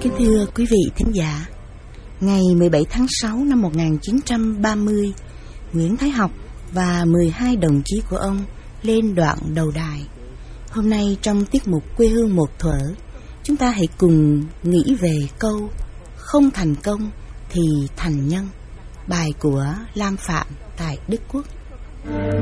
Kính thưa quý vị thính giả, ngày 17 tháng 6 năm 1930, Nguyễn Thái Học và 12 đồng chí của ông lên đoạn đầu đài. Hôm nay trong tiết mục Quê hương một thuở, chúng ta hãy cùng nghĩ về câu không thành công thì thành nhân, bài của Lam Phạm tại Đức Quốc.